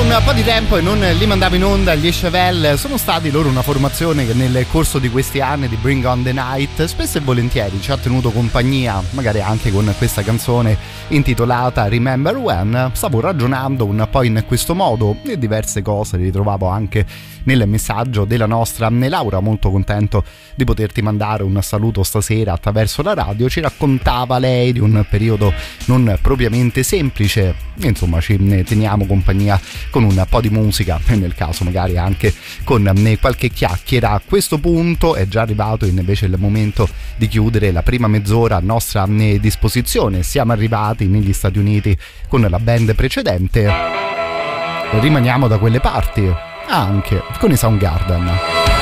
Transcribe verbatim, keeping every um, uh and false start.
un po' di tempo e non li mandavo in onda gli Chevelle. Sono stati loro una formazione che nel corso di questi anni di Bring on the Night spesso e volentieri ci ha tenuto compagnia, magari anche con questa canzone intitolata Remember When. Stavo ragionando un po' in questo modo e diverse cose le ritrovavo anche nel messaggio della nostra Laura, molto contento di poterti mandare un saluto stasera attraverso la radio. Ci raccontava lei di un periodo non propriamente semplice, insomma ci teniamo compagnia con un po' di musica e nel caso magari anche con qualche chiacchiera. A questo punto è già arrivato invece il momento di chiudere la prima mezz'ora a nostra disposizione. Siamo arrivati negli Stati Uniti con la band precedente, rimaniamo da quelle parti anche con i Soundgarden.